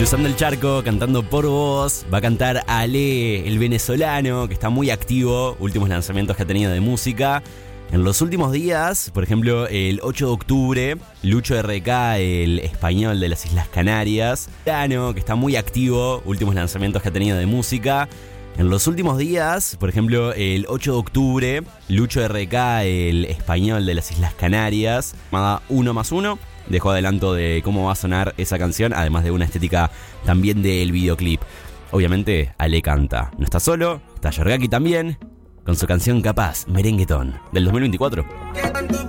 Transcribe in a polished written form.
Cruzando el charco, cantando por vos, va a cantar Ale, el venezolano, que está muy activo, últimos lanzamientos que ha tenido de música. En los últimos días, por ejemplo, el 8 de octubre, Lucho RK, el español de las Islas Canarias, que está muy activo, últimos lanzamientos que ha tenido de música. En los últimos días, por ejemplo, el 8 de octubre, Lucho RK, el español de las Islas Canarias, llamada 1+1, dejó adelanto de cómo va a sonar esa canción, además de una estética también del videoclip. Obviamente, Ale canta. No está solo, está Yorgaki también, con su canción Capaz, Merenguetón, del 2024.